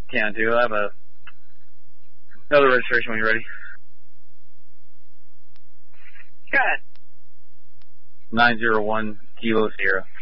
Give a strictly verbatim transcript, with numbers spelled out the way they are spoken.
Can do. I have a another registration when you're ready. Go ahead. nine zero one Kilo Sierra.